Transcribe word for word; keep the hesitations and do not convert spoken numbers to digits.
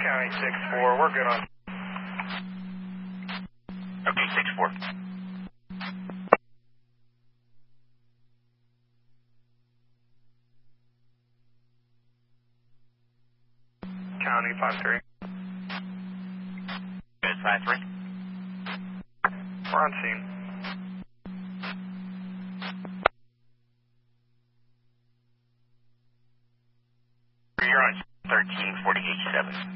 County six four, we're good on. Okay, six four. County five three. Good, five three. We're on scene. You're on thirteen forty-eight seven.